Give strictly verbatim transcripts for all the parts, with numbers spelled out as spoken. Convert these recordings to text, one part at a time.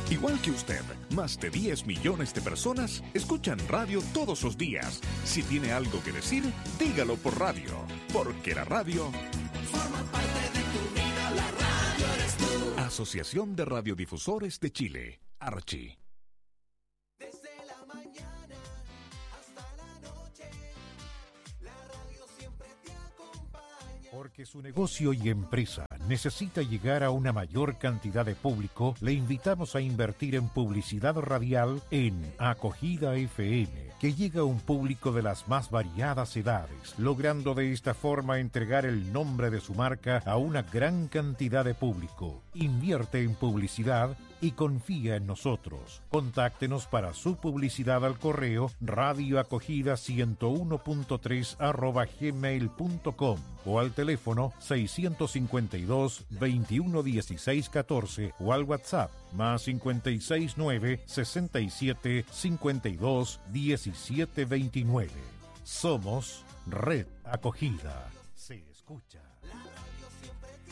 Igual que usted, más de diez millones de personas escuchan radio todos los días. Si tiene algo que decir, dígalo por radio, porque la radio forma parte de tu vida, la radio eres tú. Asociación de Radiodifusores de Chile, Archi. Desde la mañana hasta la noche, la radio siempre te acompaña. Porque su negocio y empresa necesita llegar a una mayor cantidad de público, le invitamos a invertir en publicidad radial en Acogida F M, que llega a un público de las más variadas edades, logrando de esta forma entregar el nombre de su marca a una gran cantidad de público. Invierte en publicidad y confía en nosotros. Contáctenos para su publicidad al correo radioacogida ciento uno punto tres arroba gmail punto com o al teléfono seiscientos cincuenta y dos, veintiuno dieciséis catorce o al WhatsApp más cincuenta y seis nueve, sesenta y siete, cincuenta y dos, diecisiete veintinueve. Somos Red Acogida. Se escucha. La radio siempre te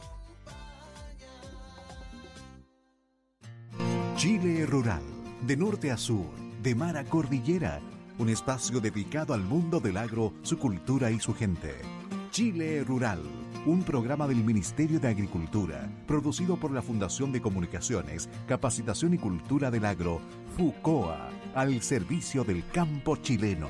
acompaña. Chile Rural, de norte a sur, de mar a cordillera, un espacio dedicado al mundo del agro, su cultura y su gente. Chile Rural, un programa del Ministerio de Agricultura, producido por la Fundación de Comunicaciones, Capacitación y Cultura del Agro, FUCOA, al servicio del campo chileno.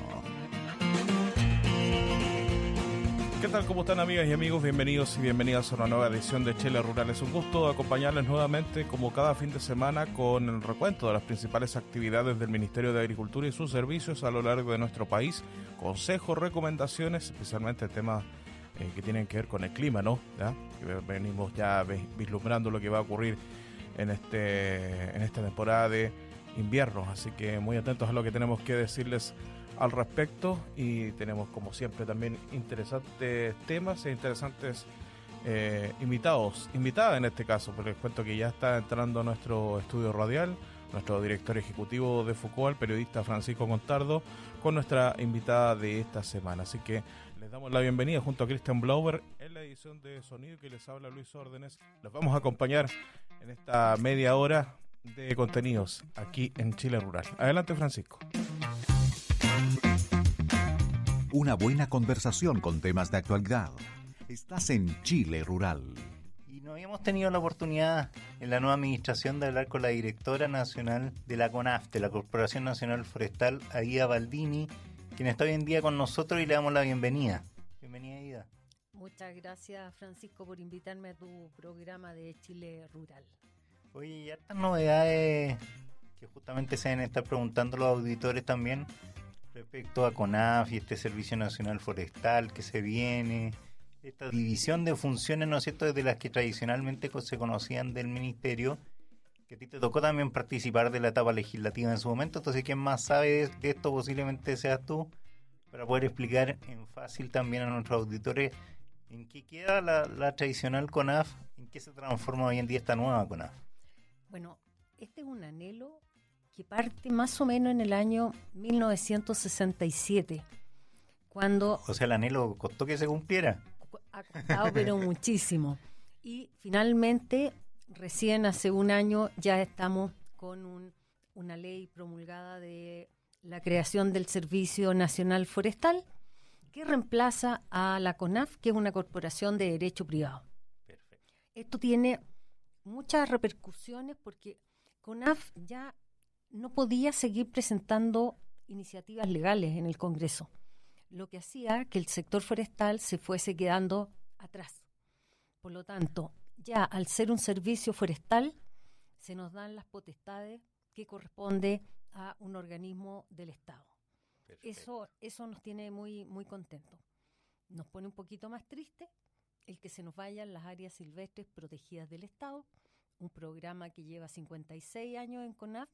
¿Qué tal? ¿Cómo están, amigas y amigos? Bienvenidos y bienvenidas a una nueva edición de Chile Rural. Es un gusto acompañarles nuevamente, como cada fin de semana, con el recuento de las principales actividades del Ministerio de Agricultura y sus servicios a lo largo de nuestro país, consejos, recomendaciones, especialmente temas eh, que tienen que ver con el clima, ¿no? ¿Ya? Que venimos ya vislumbrando lo que va a ocurrir en este en esta temporada de invierno, así que muy atentos a lo que tenemos que decirles al respecto, y tenemos como siempre también interesantes temas e interesantes eh, invitados, invitada en este caso, porque les cuento que ya está entrando a nuestro estudio radial nuestro director ejecutivo de FUCOA, el periodista Francisco Contardo, con nuestra invitada de esta semana. Así que les damos la bienvenida junto a Christian Blauber en la edición de sonido, que les habla Luis Órdenes. Los vamos a acompañar en esta media hora de contenidos aquí en Chile Rural. Adelante, Francisco. Una buena conversación con temas de actualidad. Estás en Chile Rural. Y no habíamos tenido la oportunidad en la nueva administración de hablar con la directora nacional de la CONAF, de la Corporación Nacional Forestal, Aida Baldini, quien está hoy en día con nosotros, y le damos la bienvenida. Bienvenida, Aida. Muchas gracias, Francisco, por invitarme a tu programa de Chile Rural. Oye, y estas novedades que justamente se deben estar preguntando los auditores también respecto a CONAF y este Servicio Nacional Forestal que se viene, esta división de funciones, ¿no es cierto?, desde las que tradicionalmente se conocían del Ministerio, que a ti te tocó también participar de la etapa legislativa en su momento. Entonces, ¿quién más sabe de esto? Posiblemente seas tú, para poder explicar en fácil también a nuestros auditores en qué queda la, la tradicional CONAF, en qué se transforma hoy en día esta nueva CONAF. Bueno, este es un anhelo que parte más o menos en el año mil novecientos sesenta y siete, cuando... O sea, el anhelo costó que se cumpliera. Ha costado, pero muchísimo. Y finalmente, recién hace un año, ya estamos con un, una ley promulgada de la creación del Servicio Nacional Forestal, que reemplaza a la CONAF, que es una corporación de derecho privado. Perfecto. Esto tiene muchas repercusiones porque CONAF ya no podía seguir presentando iniciativas legales en el Congreso, lo que hacía que el sector forestal se fuese quedando atrás. Por lo tanto, ya al ser un servicio forestal, se nos dan las potestades que corresponde a un organismo del Estado. Eso, eso nos tiene muy, muy contentos. Nos pone un poquito más triste el que se nos vayan las áreas silvestres protegidas del Estado, un programa que lleva cincuenta y seis años en CONAF,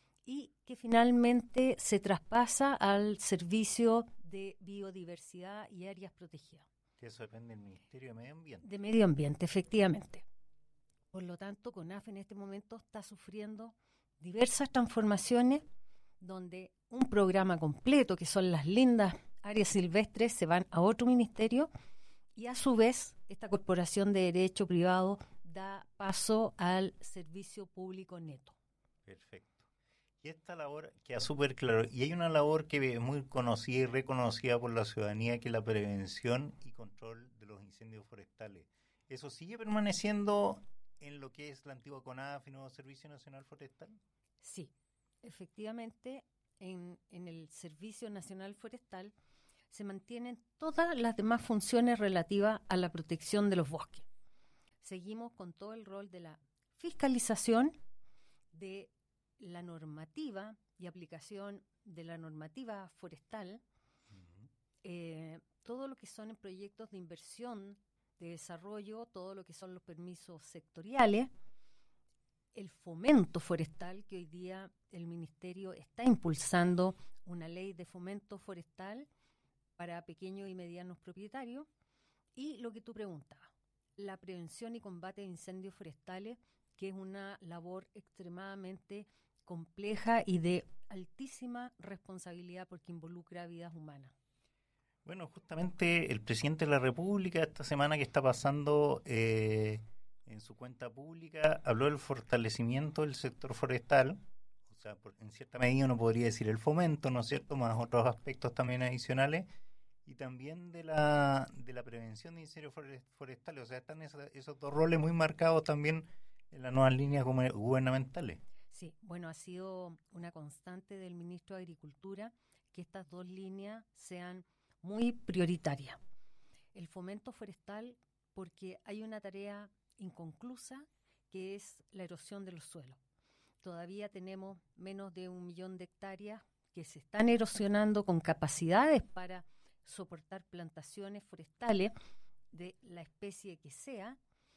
y que finalmente se traspasa al Servicio de Biodiversidad y Áreas Protegidas. Que eso depende del Ministerio de Medio Ambiente. De Medio Ambiente, efectivamente. Por lo tanto, CONAF en este momento está sufriendo diversas transformaciones donde un programa completo, que son las lindas áreas silvestres, se van a otro ministerio, y a su vez esta corporación de derecho privado da paso al servicio público neto. Perfecto. Y esta labor queda súper claro. Y hay una labor que es muy conocida y reconocida por la ciudadanía, que es la prevención y control de los incendios forestales. ¿Eso sigue permaneciendo en lo que es la antigua CONAF y nuevo Servicio Nacional Forestal? Sí, efectivamente, en, en el Servicio Nacional Forestal se mantienen todas las demás funciones relativas a la protección de los bosques. Seguimos con todo el rol de la fiscalización de la normativa y aplicación de la normativa forestal, uh-huh. eh, todo lo que son en proyectos de inversión, de desarrollo, todo lo que son los permisos sectoriales, el fomento forestal, que hoy día el Ministerio está impulsando una ley de fomento forestal para pequeños y medianos propietarios, y lo que tú preguntabas, la prevención y combate de incendios forestales, que es una labor extremadamente compleja y de altísima responsabilidad porque involucra vidas humanas. Bueno, justamente el presidente de la República esta semana que está pasando eh, en su cuenta pública habló del fortalecimiento del sector forestal, o sea, por, en cierta medida uno podría decir el fomento, ¿no es cierto?, más otros aspectos también adicionales, y también de la de la prevención de incendios forestales, o sea, están esos, esos dos roles muy marcados también en las nuevas líneas gubernamentales. Sí, bueno, ha sido una constante del ministro de Agricultura que estas dos líneas sean muy prioritarias. El fomento forestal, porque hay una tarea inconclusa que es la erosión de los suelos. Todavía tenemos menos de un millón de hectáreas que se están erosionando con capacidades para soportar plantaciones forestales de la especie que sea,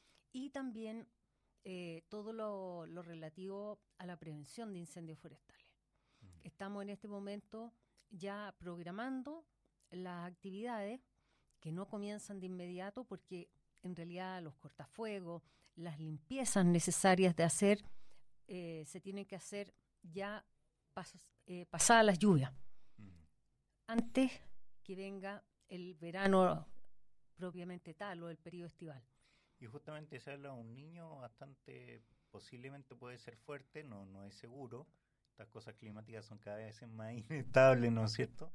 y también eh, todo lo, lo relativo a la prevención de incendios forestales. Mm. Estamos en este momento ya programando las actividades que no comienzan de inmediato porque en realidad los cortafuegos, las limpiezas necesarias de hacer, eh, se tienen que hacer ya pas, eh, pasadas las lluvias, mm. antes que venga el verano propiamente tal o el periodo estival. Y justamente se habla de un niño bastante, posiblemente puede ser fuerte, no, no es seguro, estas cosas climáticas son cada vez más inestables, ¿no es cierto?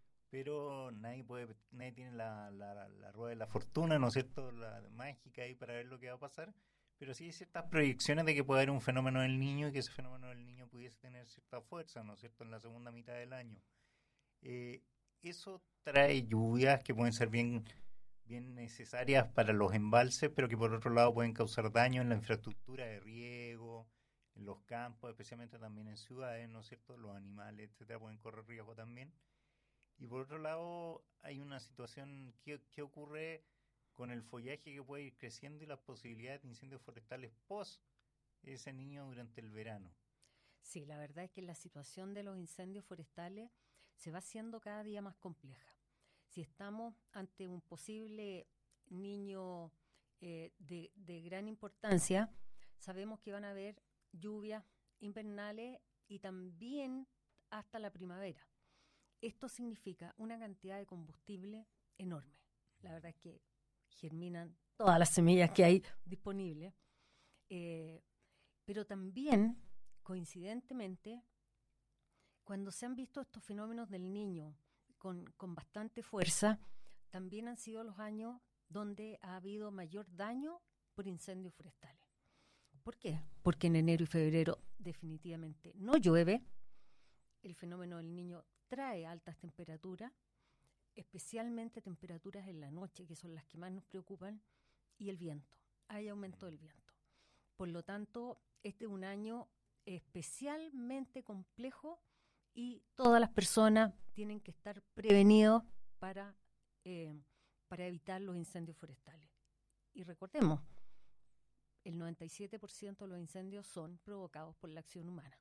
Pero nadie puede, nadie tiene la, la, la rueda de la fortuna, ¿no es cierto?, la mágica ahí para ver lo que va a pasar, pero sí hay ciertas proyecciones de que puede haber un fenómeno del niño y que ese fenómeno del niño pudiese tener cierta fuerza, ¿no es cierto?, en la segunda mitad del año. Eh, eso trae lluvias que pueden ser bien, bien necesarias para los embalses, pero que por otro lado pueden causar daño en la infraestructura de riego, en los campos, especialmente también en ciudades, ¿no es cierto?, los animales, etcétera, pueden correr riesgo también. Y por otro lado, hay una situación que, que ocurre con el follaje que puede ir creciendo y las posibilidades de incendios forestales post ese niño durante el verano. Sí, la verdad es que la situación de los incendios forestales se va haciendo cada día más compleja. Si estamos ante un posible niño eh, de, de gran importancia, sabemos que van a haber lluvias invernales y también hasta la primavera. Esto significa una cantidad de combustible enorme. La verdad es que germinan todas las semillas que hay disponibles. Eh, pero también, coincidentemente, cuando se han visto estos fenómenos del niño con, con bastante fuerza, también han sido los años donde ha habido mayor daño por incendios forestales. ¿Por qué? Porque en enero y febrero definitivamente no llueve, el fenómeno del niño trae altas temperaturas, especialmente temperaturas en la noche, que son las que más nos preocupan, y el viento. Hay aumento del viento. Por lo tanto, este es un año especialmente complejo y todas las personas tienen que estar prevenidos para, eh, para evitar los incendios forestales. Y recordemos, el noventa y siete por ciento de los incendios son provocados por la acción humana.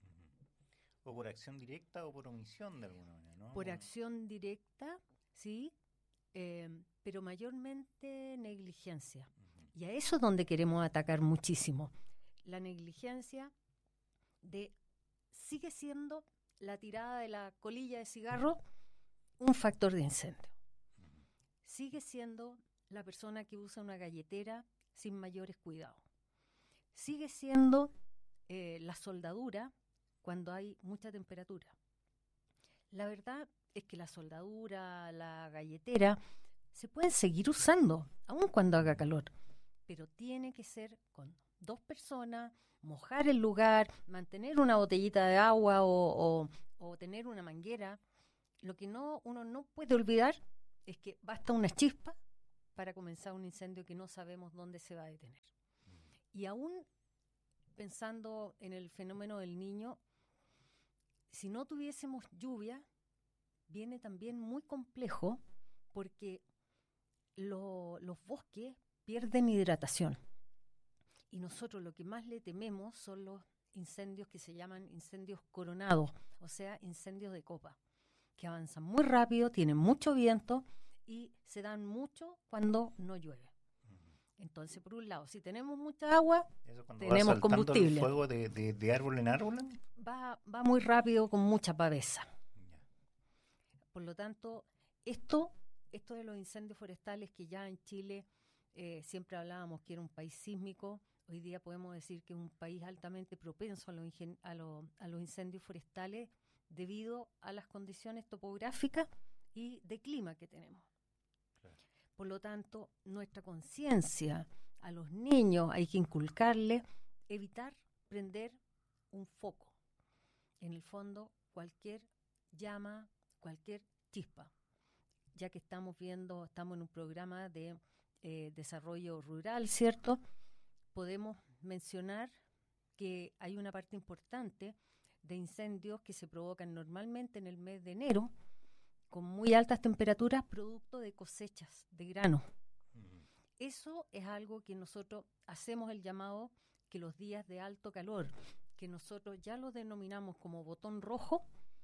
O por acción directa o por omisión de alguna manera, ¿no? Por acción directa, sí, eh, pero mayormente negligencia. Uh-huh. Y a eso es donde queremos atacar muchísimo. La negligencia de sigue siendo la tirada de la colilla de cigarro un factor de incendio. Uh-huh. Sigue siendo la persona que usa una galletera sin mayores cuidados. Sigue siendo eh, la soldadura cuando hay mucha temperatura. La verdad es que la soldadura, la galletera, se pueden seguir usando, aun cuando haga calor, pero tiene que ser con dos personas, mojar el lugar, mantener una botellita de agua o, o, o tener una manguera. Lo que no uno no puede olvidar es que basta una chispa para comenzar un incendio que no sabemos dónde se va a detener. Y aún pensando en el fenómeno del Niño, si no tuviésemos lluvia, viene también muy complejo porque lo, los bosques pierden hidratación. Y nosotros lo que más le tememos son los incendios que se llaman incendios coronados, o sea, incendios de copa, que avanzan muy rápido, tienen mucho viento y se dan mucho cuando no llueve. Entonces, por un lado, si tenemos mucha agua, Eso cuando tenemos va combustible. El fuego de, de, de árbol en árbol. Va, va muy rápido con mucha pavesa. Por lo tanto, esto, esto de los incendios forestales que ya en Chile eh, siempre hablábamos que era un país sísmico, hoy día podemos decir que es un país altamente propenso a, lo ingen- a, lo, a los incendios forestales debido a las condiciones topográficas y de clima que tenemos. Por lo tanto, nuestra conciencia a los niños hay que inculcarles, evitar prender un foco. En el fondo, cualquier llama, cualquier chispa. Ya que estamos viendo, estamos en un programa de eh, desarrollo rural, ¿cierto? Podemos mencionar que hay una parte importante de incendios que se provocan normalmente en el mes de enero, con muy altas temperaturas, producto de cosechas de grano. Uh-huh. Eso es algo que nosotros hacemos el llamado que los días de alto calor, que nosotros ya lo denominamos como botón rojo,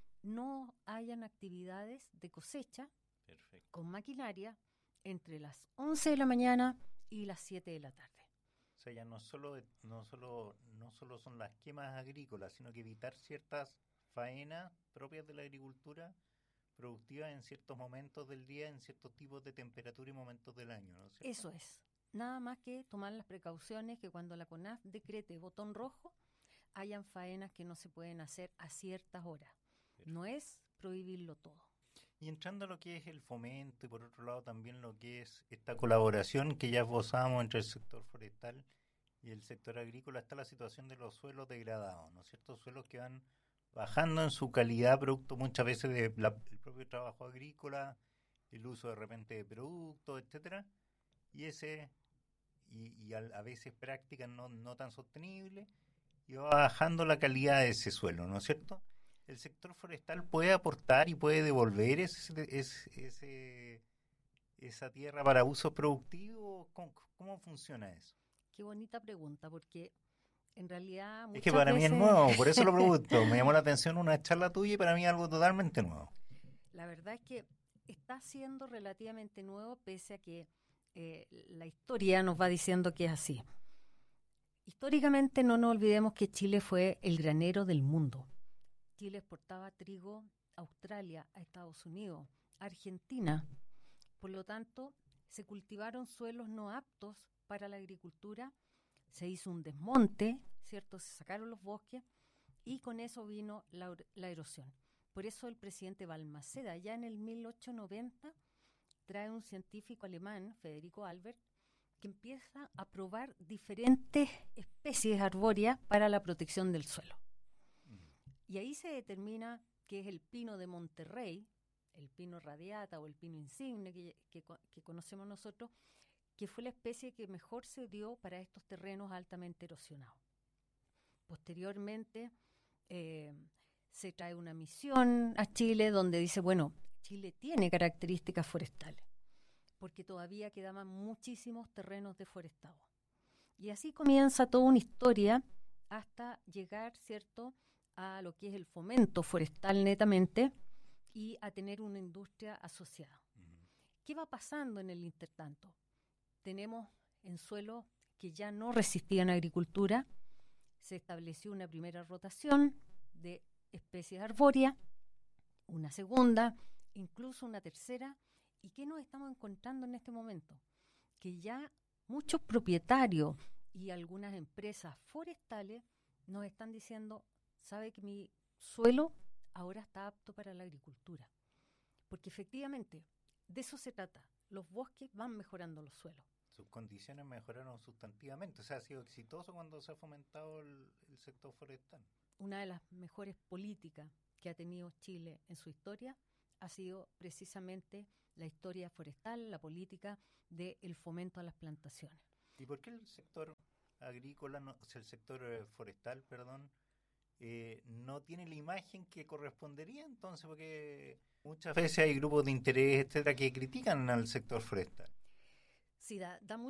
no hayan actividades de cosecha Perfecto. Con maquinaria entre las once de la mañana y las siete de la tarde. O sea, ya no solo, no solo, no solo son las quemas agrícolas, sino que evitar ciertas faenas propias de la agricultura productivas en ciertos momentos del día, en ciertos tipos de temperatura y momentos del año, ¿no es cierto? Eso es. Nada más que tomar las precauciones que cuando la CONAF decrete botón rojo, hayan faenas que no se pueden hacer a ciertas horas. Perfecto. No es prohibirlo todo. Y entrando a lo que es el fomento y por otro lado también lo que es esta colaboración que ya esbozamos entre el sector forestal y el sector agrícola, está la situación de los suelos degradados, ¿no es cierto? Suelos que van bajando en su calidad, producto muchas veces del propio trabajo agrícola, el uso de repente de productos, etcétera, y ese y, y a, a veces prácticas no, no tan sostenibles, y va bajando la calidad de ese suelo, ¿no es cierto? ¿El sector forestal puede aportar y puede devolver ese, ese, ese, esa tierra para uso productivo? ¿Cómo, cómo funciona eso? Qué bonita pregunta, porque en realidad es que para veces... mí es nuevo, por eso lo pregunto. Me llamó la atención una charla tuya y para mí es algo totalmente nuevo. La verdad es que está siendo relativamente nuevo, pese a que eh, la historia nos va diciendo que es así. Históricamente no nos olvidemos que Chile fue el granero del mundo. Chile exportaba trigo a Australia, a Estados Unidos, a Argentina. Por lo tanto, se cultivaron suelos no aptos para la agricultura, se hizo un desmonte, ¿cierto? Se sacaron los bosques y con eso vino la, la erosión. Por eso el presidente Balmaceda, ya en el mil ochocientos noventa, trae un científico alemán, Federico Albert, que empieza a probar diferentes especies arbóreas para la protección del suelo. Y ahí se determina que es el pino de Monterrey, el pino radiata o el pino insigne que, que, que conocemos nosotros, que fue la especie que mejor se dio para estos terrenos altamente erosionados. Posteriormente eh, se trae una misión a Chile donde dice, bueno, Chile tiene características forestales, porque todavía quedaban muchísimos terrenos deforestados. Y así comienza toda una historia hasta llegar, ¿cierto?, a lo que es el fomento forestal netamente y a tener una industria asociada. Uh-huh. ¿Qué va pasando en el intertanto? Tenemos en suelos que ya no resistían agricultura, se estableció una primera rotación de especies arbóreas, una segunda, incluso una tercera. ¿Y qué nos estamos encontrando en este momento? Que ya muchos propietarios y algunas empresas forestales nos están diciendo, sabe que mi suelo ahora está apto para la agricultura. Porque efectivamente, de eso se trata. Los bosques van mejorando los suelos. Sus condiciones mejoraron sustantivamente. O sea, ha sido exitoso cuando se ha fomentado el, el sector forestal. Una de las mejores políticas que ha tenido Chile en su historia ha sido precisamente la historia forestal, la política del fomento a las plantaciones. ¿Y por qué el sector agrícola, no, o sea, el sector eh, forestal, perdón, eh, no tiene la imagen que correspondería entonces? Porque muchas veces hay grupos de interés, etcétera, que critican al sector forestal. Sí, da, da mucho